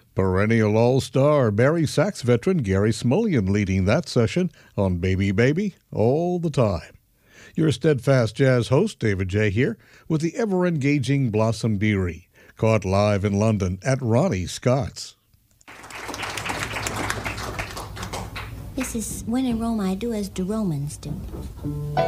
Perennial All-Star Barry sax veteran Gary Smullian leading that session on Baby Baby all the time. Your steadfast jazz host, David J. here, with the ever-engaging Blossom Beery, caught live in London at Ronnie Scott's. This is When in Rome I Do as the Romans do.